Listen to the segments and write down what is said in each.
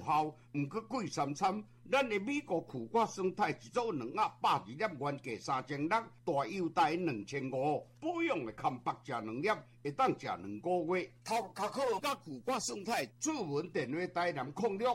效，毋过贵三参。咱的美国苦瓜生态一组212粒，原价3600，大优待2500，保养的康白食2粒，会当食2个月。头壳好，甲苦瓜生态，主文电话台南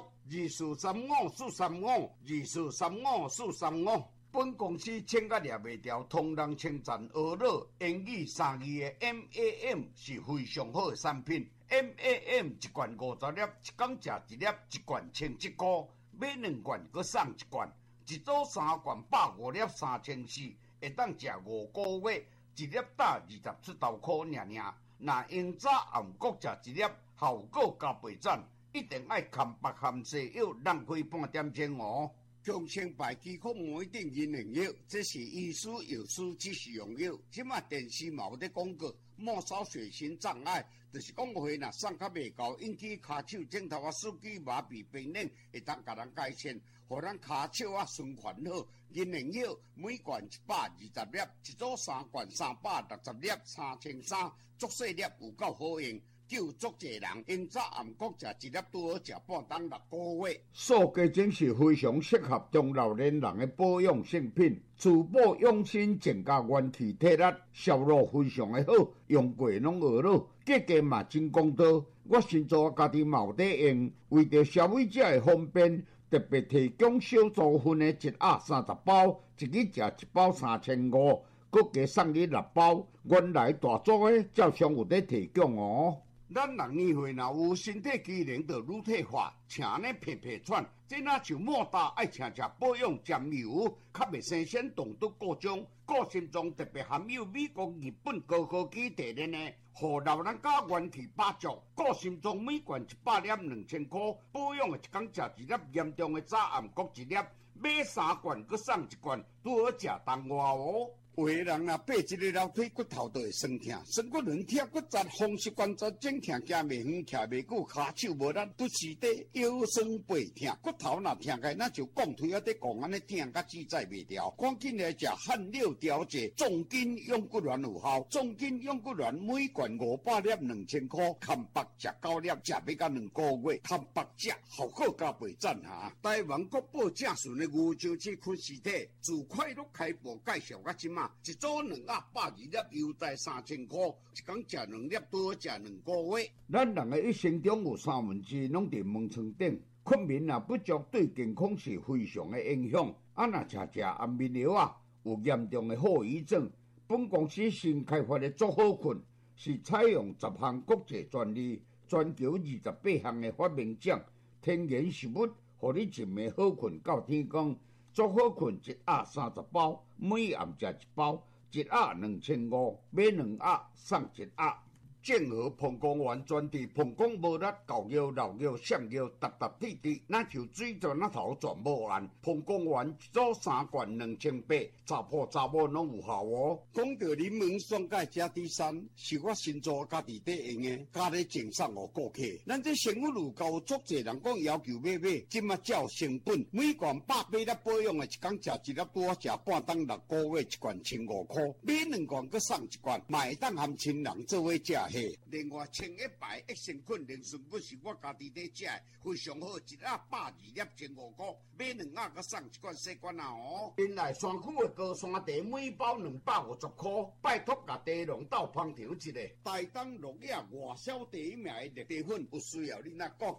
0624354524352435。本公司请甲掠袂掉，同人称赞鹅肉英语3字的 MAM 是非常好的产品。MAM 一罐50粒，一天食1粒，一罐1000块，买2罐搁送1罐，一组3罐105粒3400，会当食5个月，一粒打27块尔。若用早暗搁食1粒，效果加倍赞，一定爱含白含西药，浪费半点钟哦。强生牌肌壳膜一定银灵药，这是医师药师指示用药。即马电视嘛有咧广告，末梢血型障碍，就是讲话若送较袂够，引起骹手指头啊、手指麻痹、病冷，会当甲人改善，互咱骹手啊循环好。银灵药每罐120粒，一组3罐360粒，3300，足细粒有够好用。救足济人，因早暗搁食1粒，拄好食半当6个月。素鸡精是非常适合中老年人的保养性品，滋补养生，增加元气体力，销路非常的好，用过拢学了，价格嘛真公道。我先做家己嘛有在用，为着消费者的方便，特别提供小组分的1盒30包，一日食1包3500，搁加送你6包。原来大组的照常有在提供哦。咱人年岁若有身体机能就乳退化，请呢皮皮喘，这哪像莫大爱吃保养沾油，较袂生鲜冻毒各种，个心脏特别含有美国、日本高科技提炼的，互老人家元气百足。个心脏每罐100粒2000块，保养的一天食1粒，严重的早暗各1粒，买3罐搁送1罐，拄好食当外哦。有的人若爬一个楼梯，骨头就会酸痛，酸骨软痛、骨折、风湿关节整痛，行袂远，徛袂久，骹手无力，不时地腰酸背痛，骨头若痛开，那就降腿啊，得降安尼痛，甲自在袂掉。赶紧来食汗六调节，重筋养骨丸有效。重筋养骨丸每罐500粒2000块，看白食9粒，食要到2个月，看白食效果加倍赞哈。台湾国宝正顺的牛樟芝昆实体，自快乐开播介绍到即马。一组212粒，优待3000块，一天食2粒，拄好食2个月。咱人的一生中有2/3拢伫门床顶，困眠若不足，对健康是非常的影响。若食安眠药啊，有严重的后遗症。本公司新开发的足好困，是采用10项国际专利，全球28项的发明奖，天然食物，互你一暝好困到天光。足好困1盒30包，每暗食1包，1盒2500，买2盒送1盒。正和膀胱丸专治膀胱无力、狗腰、老腰、上腰、搭滴滴，那就水泉那头全无完。膀胱丸一组3罐2800，查甫查某拢有效哦。讲到柠檬酸钙加 D3，是我新做家己在用的，加咧赠送给顾客。咱这生活路高足侪人讲要求买，即马照成本，每罐180粒保养的，一天食1粒，拄好食半当6个月，一罐1500块，买2罐搁送1罐，买当含亲人做伙食。另外，清一白益生菌、灵顺菌是我家己在食的，非常好，一盒120粒1500块，买2盒搁送1罐小罐啊哦。原来山区的高山茶每包250块，拜托甲茶农斗捧场一个，台东落叶外销第一名的茶粉，有需要你哪讲？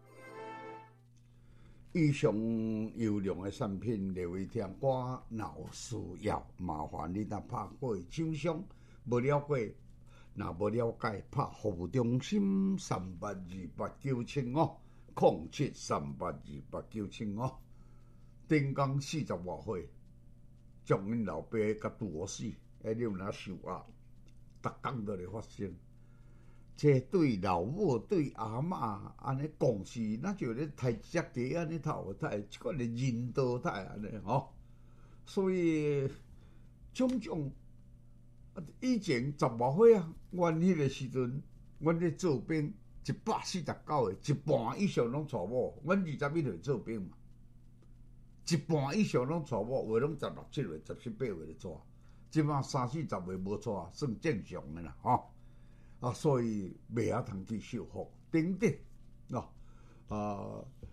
以上优良的产品，列为听我若需要，麻烦你若拍过厂商，无了解。若无了解，拍服务中心382895700738289570。顶工40外岁，将因老爸甲拄死，你有哪受压？逐工都咧发生。这对老母对阿嬷安尼讲是，那就咧抬只鸡安尼头抬，即款咧人道抬安尼吼。所以种种。以前10外岁啊，阮迄个时阵，阮咧做兵149个，一半以上拢娶某。阮21岁做兵嘛，一半以上拢娶某，话拢16、17岁、17、18岁咧娶。即摆30、40岁无娶，算正常诶啦，吼。所以袂晓通去受福等等，